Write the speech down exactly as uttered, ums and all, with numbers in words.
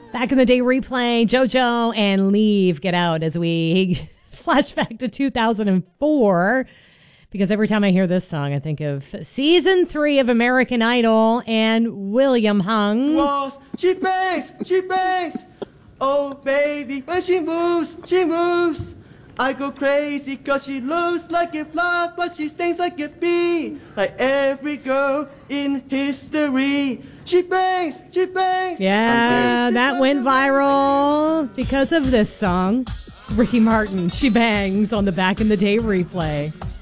Back in the Day replay, JoJo and Leave Get Out as we flash back to two thousand four. Because every time I hear this song, I think of season three of American Idol and William Hung. Walls, she bangs, she bangs. Oh, baby, when she moves, she moves. I go crazy cause she looks like a fly, but she stings like a bee. Like every girl in history. She bangs, she bangs. Yeah, that went viral because of this song. It's Ricky Martin, She Bangs, on the Back in the Day replay.